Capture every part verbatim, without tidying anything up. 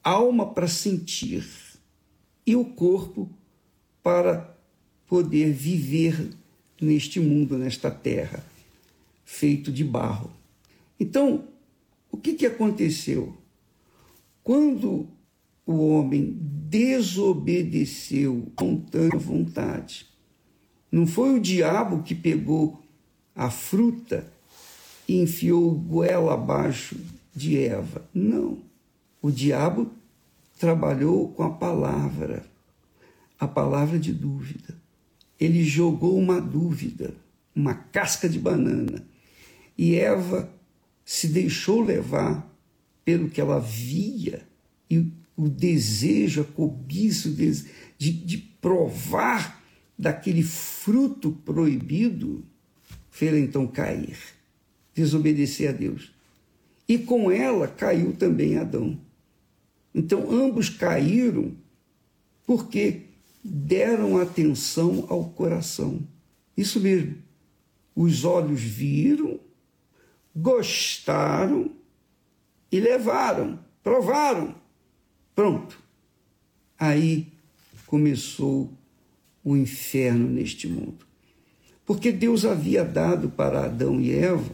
alma para sentir e o corpo para poder viver neste mundo, nesta terra, feito de barro. Então, o que, que aconteceu? Quando o homem desobedeceu com tanta vontade, não foi o diabo que pegou a fruta e enfiou goela abaixo de Eva. Não. O diabo trabalhou com a palavra, a palavra de dúvida. Ele jogou uma dúvida, uma casca de banana. E Eva se deixou levar pelo que ela via e o desejo, a cobiça de, de provar daquele fruto proibido, fez então cair, desobedecer a Deus. E com ela caiu também Adão. Então ambos caíram porque deram atenção ao coração. Isso mesmo. Os olhos viram, gostaram e levaram, provaram. Pronto. Aí começou o inferno neste mundo. Porque Deus havia dado para Adão e Eva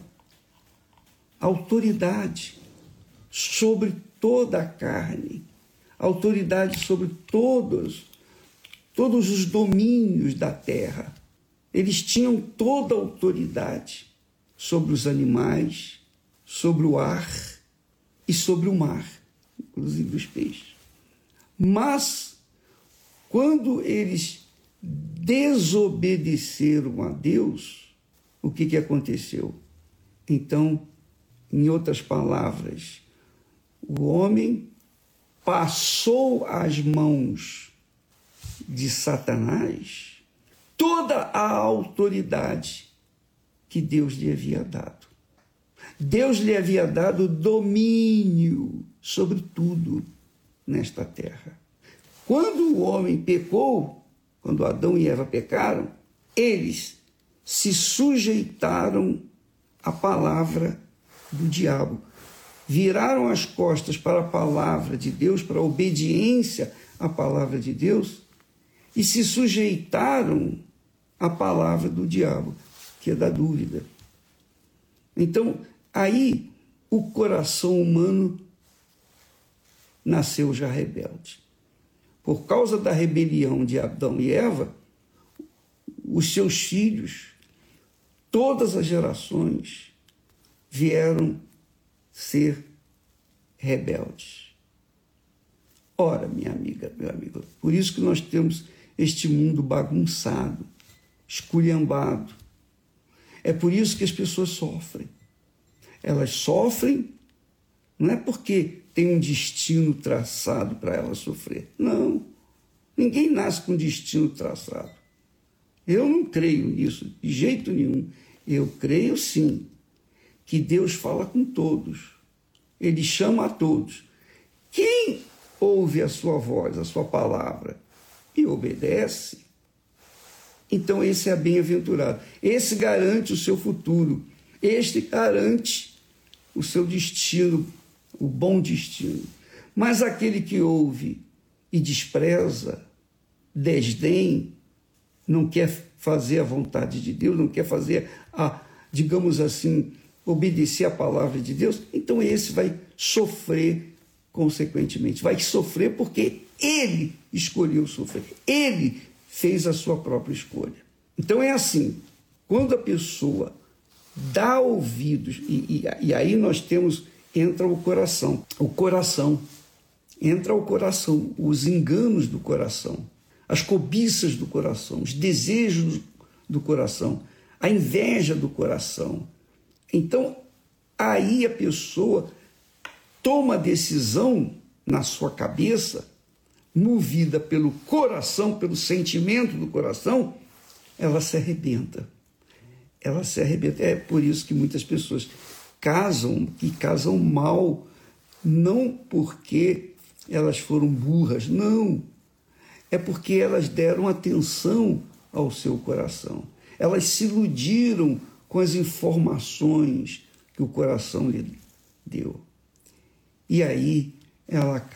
autoridade sobre toda a carne, autoridade sobre todos, todos os domínios da terra. Eles tinham toda a autoridade sobre os animais, sobre o ar e sobre o mar, inclusive os peixes. Mas, quando eles desobedeceram a Deus, o que, que aconteceu? Então, em outras palavras, o homem passou às mãos de Satanás toda a autoridade que Deus lhe havia dado. Deus lhe havia dado domínio sobre tudo nesta terra. Quando o homem pecou, quando Adão e Eva pecaram, eles se sujeitaram à palavra do diabo. Viraram as costas para a palavra de Deus, para a obediência à palavra de Deus, e se sujeitaram à palavra do diabo, que é da dúvida. Então, aí o coração humano nasceu já rebelde. Por causa da rebelião de Adão e Eva, os seus filhos, todas as gerações, vieram ser rebeldes. Ora, minha amiga, meu amigo, por isso que nós temos este mundo bagunçado, esculhambado. É por isso que as pessoas sofrem. Elas sofrem não é porque tem um destino traçado para elas sofrer. Não. Ninguém nasce com destino traçado. Eu não creio nisso, de jeito nenhum. Eu creio, sim, que Deus fala com todos. Ele chama a todos. Quem ouve a sua voz, a sua palavra, e obedece, então esse é bem-aventurado. Esse garante o seu futuro. Este garante o seu destino, o bom destino. Mas aquele que ouve e despreza, desdém, não quer fazer a vontade de Deus, não quer fazer a, digamos assim, obedecer a palavra de Deus, então esse vai sofrer consequentemente. Vai sofrer porque ele escolheu sofrer. Ele fez a sua própria escolha. Então é assim, quando a pessoa dá ouvidos, e, e, e aí nós temos, entra o coração, o coração, entra o coração, os enganos do coração, as cobiças do coração, os desejos do coração, a inveja do coração. Então, aí a pessoa toma decisão na sua cabeça, movida pelo coração, pelo sentimento do coração, ela se arrebenta. Ela se arrebenta. É por isso que muitas pessoas casam e casam mal, não porque elas foram burras, não. É porque elas deram atenção ao seu coração. Elas se iludiram com as informações que o coração lhe deu. E aí ela